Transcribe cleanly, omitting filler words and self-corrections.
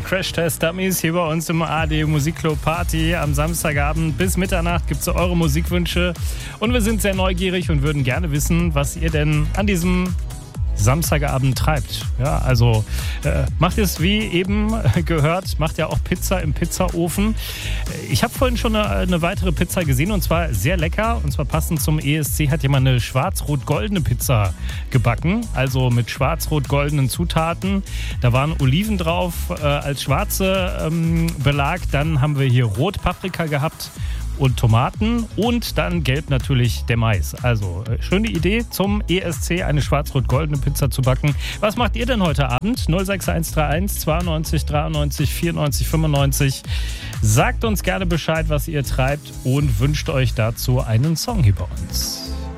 Crash Test Dummies hier bei uns im AD Musikclub Party. Am Samstagabend bis Mitternacht gibt es eure Musikwünsche. Und wir sind sehr neugierig und würden gerne wissen, was ihr denn an diesem Samstagabend treibt. Ja, also macht es wie eben gehört, macht ja auch Pizza im Pizzaofen. Ich habe vorhin schon eine weitere Pizza gesehen und zwar sehr lecker. Und zwar passend zum ESC hat jemand eine schwarz-rot-goldene Pizza gebacken. Also mit schwarz-rot-goldenen Zutaten. Da waren Oliven drauf als schwarze Belag. Dann haben wir hier Rotpaprika gehabt und Tomaten und dann gelb natürlich der Mais. Also schöne Idee zum ESC, eine schwarz-rot-goldene Pizza zu backen. Was macht ihr denn heute Abend? 06131 92 93 94 95. Sagt uns gerne Bescheid, was ihr treibt und wünscht euch dazu einen Song hier bei uns.